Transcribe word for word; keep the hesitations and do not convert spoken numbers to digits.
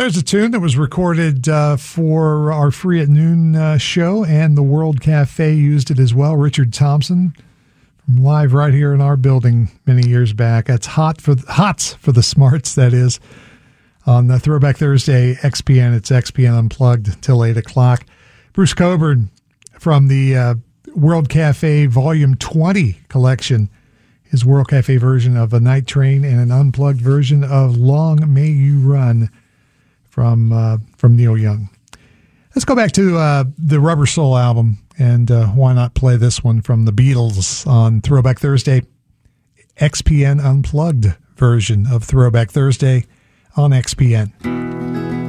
there's a tune that was recorded uh, for our Free at Noon uh, show, and the World Cafe used it as well. Richard Thompson, from live right here in our building many years back. That's Hot for Hots for the Smarts, that is, on the Throwback Thursday X P N. It's X P N Unplugged till eight o'clock. Bruce Coburn from the uh, World Cafe Volume twenty collection. His World Cafe version of A Night Train and an unplugged version of Long May You Run from uh, from Neil Young. Let's go back to uh, the Rubber Soul album, and uh, why not play this one from the Beatles on Throwback Thursday, X P N Unplugged version of Throwback Thursday on X P N.